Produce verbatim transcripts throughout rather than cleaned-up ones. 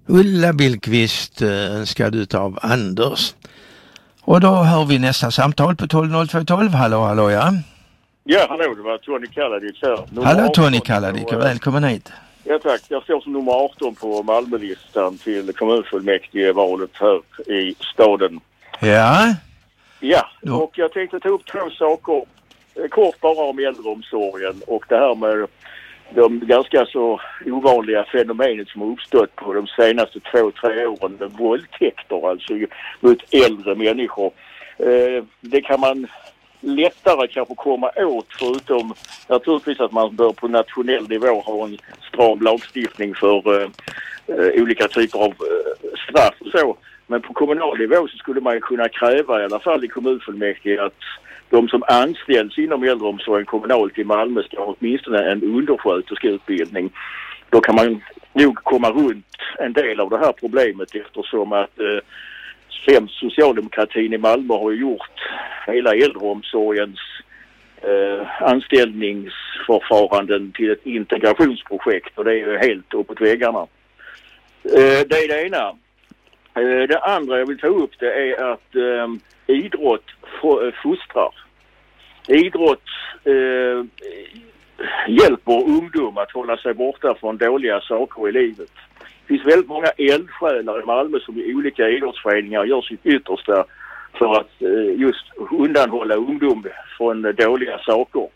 Ulla Billqvist önskad utav Anders. Och då har vi nästa samtal på tolv noll två tolv. Hallå, hallå, ja. Ja, hallå, det var Tony Kalladic här. Nummer hallå Tony Kalladic, och välkommen hit. Ja tack, jag står som nummer arton på Malmölistan till kommunfullmäktigevalet här i staden. Ja. Ja, då. Och jag tänkte ta upp två saker. Kort bara om äldreomsorgen och det här med de ganska så ovanliga fenomenet som har uppstått på de senaste två, tre åren med våldtäkter alltså mot äldre människor. Eh, det kan man lättare kanske komma åt, förutom naturligtvis att man bör på nationell nivå ha en stram lagstiftning för eh, eh, olika typer av eh, straff och så. Men på kommunal nivå så skulle man kunna kräva, i alla fall i kommunfullmäktige, att de som anställs inom äldreomsorgen kommunalt i Malmö ska ha åtminstone en undersköterskeutbildning. Då kan man nog komma runt en del av det här problemet, eftersom att eh, främst socialdemokratin i Malmö har gjort hela äldreomsorgens eh, anställningsförfaranden till ett integrationsprojekt, och det är ju helt uppåt väggarna. Eh, det är det ena. Eh, det andra jag vill ta upp det är att eh, idrott fostrar. Idrott eh, hjälper ungdom att hålla sig borta från dåliga saker i livet. Det finns väldigt många eldsjälar i Malmö som i olika idrottsföreningar gör sitt yttersta för att eh, just undanhålla ungdom från dåliga saker.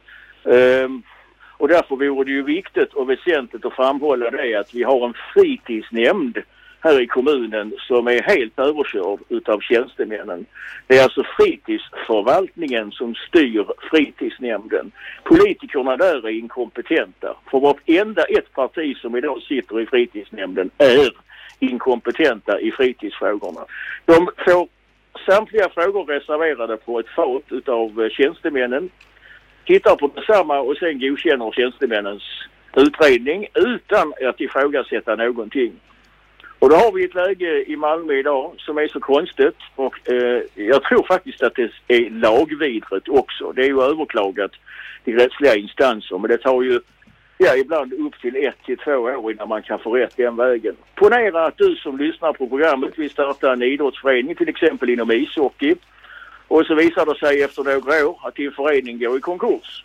Eh, och därför vore det ju viktigt och väsentligt att framhålla det att vi har en fritidsnämnd här i kommunen som är helt överkörd utav tjänstemännen. Det är alltså fritidsförvaltningen som styr fritidsnämnden. Politikerna där är inkompetenta. För vartenda ett parti som idag sitter i fritidsnämnden är inkompetenta i fritidsfrågorna. De får samtliga frågor reserverade på ett fat utav tjänstemännen, tittar på detsamma och sen godkänner tjänstemännens utredning utan att ifrågasätta någonting. Och då har vi ett läge i Malmö idag som är så konstigt, och eh, jag tror faktiskt att det är lagvidrigt också. Det är ju överklagat till rättsliga instanser, men det tar ju ja, ibland upp till ett till två år innan man kan få rätt den vägen. Ponera att du som lyssnar på programmet vill starta en idrottsförening, till exempel inom ishockey, och så visar det sig efter några år att din förening går i konkurs.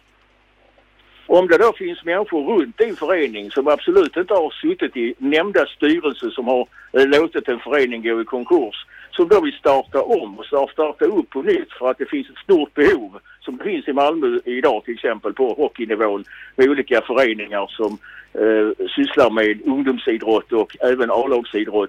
Om det då finns människor runt din förening som absolut inte har suttit i nämnda styrelse som har eh, låtit en förening gå i konkurs, som då vill starta om och starta upp på nytt för att det finns ett stort behov som finns i Malmö idag, till exempel på hockeynivån, med olika föreningar som eh, sysslar med ungdomsidrott och även A-lagsidrott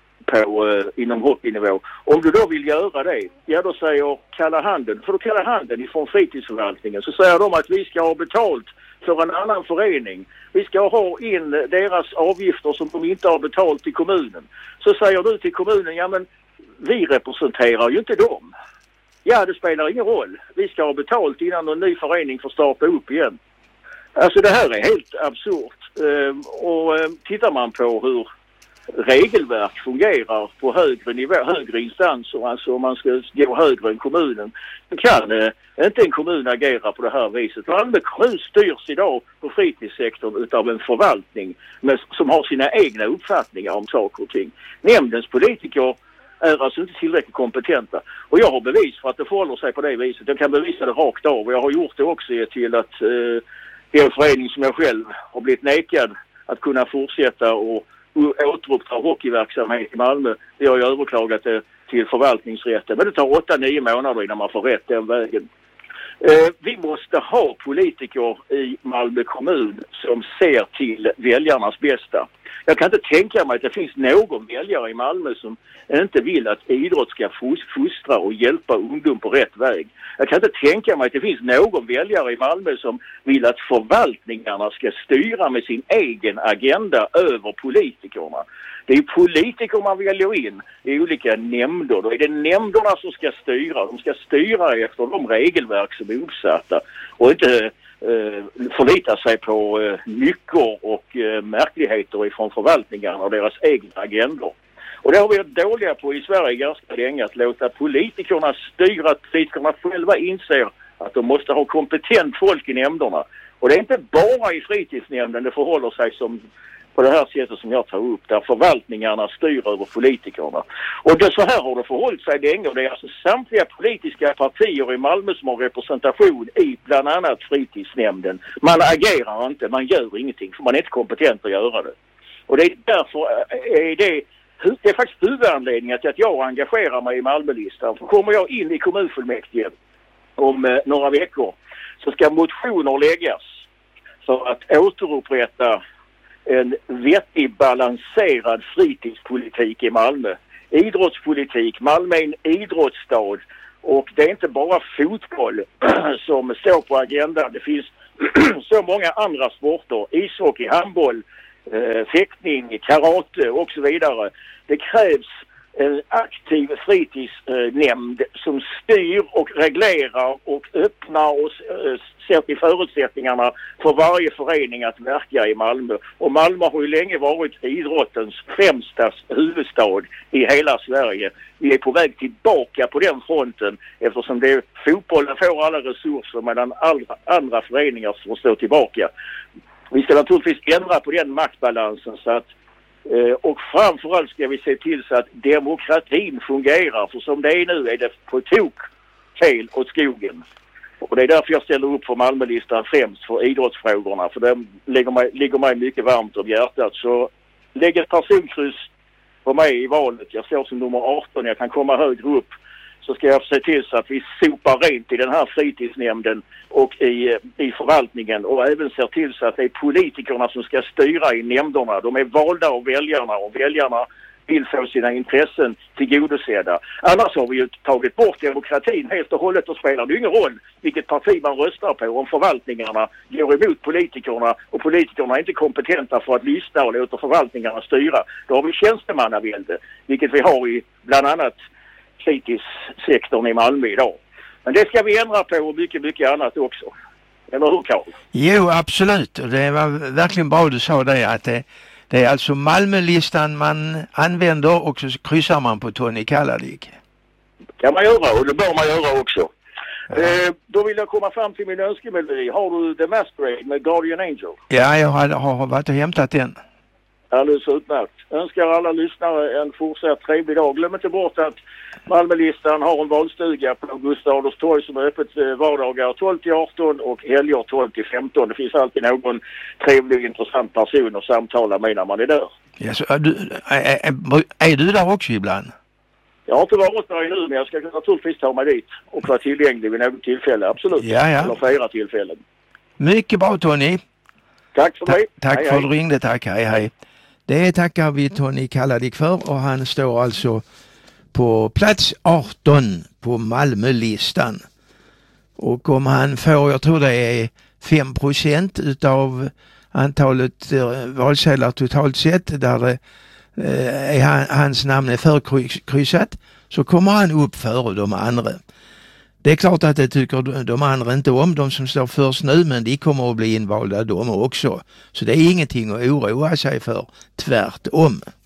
på, eh, inom hockeynivå. Om du då vill göra det, ja då säger kalla handen, för då kalla handen ifrån fritidsförvaltningen, så säger de att vi ska ha betalt för en annan förening. Vi ska ha in deras avgifter som de inte har betalt till kommunen. Så säger du till kommunen, ja men vi representerar ju inte dem. Ja, det spelar ingen roll. Vi ska ha betalt innan en ny förening får starta upp igen. Alltså det här är helt absurt. Ehm, och ehm, tittar man på hur regelverk fungerar på högre nivå, högre instanser, alltså om man ska gå högre än kommunen, så kan eh, inte en kommun agera på det här viset. Malmö kommun styrs idag på fritidssektorn utav en förvaltning med, som har sina egna uppfattningar om saker och ting. Nämndens politiker är alltså inte tillräckligt kompetenta. Och jag har bevis för att det förhåller sig på det viset. Jag kan bevisa det rakt av, och jag har gjort det också till att eh, det är en förening som jag själv har blivit nekad att kunna fortsätta och återuppta hockeyverksamhet i Malmö. Vi har ju överklagat det till förvaltningsrätten, men det tar åtta nio månader innan man får rätt den vägen. Eh, vi måste ha politiker i Malmö kommun som ser till väljarnas bästa. Jag kan inte tänka mig att det finns någon väljare i Malmö som inte vill att idrott ska fostra och hjälpa ungdom på rätt väg. Jag kan inte tänka mig att det finns någon väljare i Malmö som vill att förvaltningarna ska styra med sin egen agenda över politikerna. Det är politiker man väljer in i olika nämnder. Då är det nämnderna som ska styra. De ska styra efter de regelverk som är uppsatta och inte eh, förlita sig på eh, nyckor och eh, märkligheter ifrån förvaltningarna och deras egna agendor. Och det har vi varit dåliga på i Sverige ganska länge, att låta politikerna styra, att politikerna själva inser att de måste ha kompetent folk i nämnderna. Och det är inte bara i fritidsnämnden det förhåller sig som på det här sättet som jag tar upp, där förvaltningarna styr över politikerna. Och det, så här har det förhållit sig länge. Det är alltså samtliga politiska partier i Malmö som har representation i bland annat fritidsnämnden. Man agerar inte, man gör ingenting för man är inte kompetent att göra det. Och det är därför är det, det är faktiskt huvudanledningen till att jag engagerar mig i Malmölistan. För kommer jag in i kommunfullmäktige om eh, några veckor så ska motioner läggas för att återupprätta en vettig balanserad fritidspolitik i Malmö. Idrottspolitik, Malmö är en idrottsstad och det är inte bara fotboll som står på agendan. Det finns så många andra sporter, ishockey, handboll, eh, fäktning, karate och så vidare. Det krävs en aktiv fritidsnämnd som styr och reglerar och öppnar och ser till förutsättningarna för varje förening att verka i Malmö. Och Malmö har ju länge varit idrottens främsta huvudstad i hela Sverige. Vi är på väg tillbaka på den fronten eftersom det, fotbollen får alla resurser medan alla andra föreningar får stå tillbaka. Vi ska naturligtvis ändra på den maktbalansen så att och framförallt ska vi se till så att demokratin fungerar. För som det är nu är det på tok fel åt skogen. Och det är därför jag ställer upp för Malmölistan främst för idrottsfrågorna. För det ligger mig, ligger mig mycket varmt om hjärtat. Så lägg ett personkryss på mig i valet. Jag står som nummer arton. Jag kan komma högre upp. Så ska jag se till så att vi sopar rent i den här fritidsnämnden och i, i förvaltningen och även ser till så att det är politikerna som ska styra i nämnderna. De är valda av väljarna och väljarna vill få sina intressen tillgodosedda. Annars har vi ju tagit bort demokratin helt och hållet och spelar det ingen roll vilket parti man röstar på om förvaltningarna går emot politikerna och politikerna är inte kompetenta för att lyssna och låta förvaltningarna styra. Då har vi tjänstemannavälde, vilket vi har i bland annat fritidssektorn i Malmö idag. Men det ska vi ändra på och mycket, mycket annat också. Eller hur, Carl? Jo, absolut. Det var verkligen bra du sa det, att det, det är alltså Malmölistan man använder och så kryssar man på Tony Kalladik. Kan man göra och det bör man göra också. Ja. Eh, då vill jag komma fram till min önskemelodi. Har du The Masquerade med Guardian Angel? Ja, jag har, har varit och hämtat den. Alldeles utmärkt. Önskar alla lyssnare en fortsatt trevlig dag. Glöm inte bort att Malmölistan har en valstuga på Gustav Adolfs torg som är öppet vardagar tolv till arton och helger tolv till femton. Det finns alltid någon trevlig och intressant person att samtala med när man är där. Ja, så är, du, är, är, är du där också ibland? Jag har inte varit där nu, men jag ska naturligtvis ta mig dit och vara tillgänglig vid något tillfälle, absolut. Ja, ja. Eller flera tillfällen. Mycket bra, Tony. Tack för mig. Ta- tack hej, för att hej. du ringde, tack. Hej, hej. Det tackar vi Tony Kalladik för och han står alltså på plats arton på Malmölistan. Och om han får, jag tror det är fem procent utav antalet eh, valsedlar totalt sett där eh, är han, hans namn är förkryssat, så kommer han upp före de andra. Det är klart att det tycker de andra inte om, de som står först nu, men de kommer att bli invalda de också. Så det är ingenting att oroa sig för, tvärtom.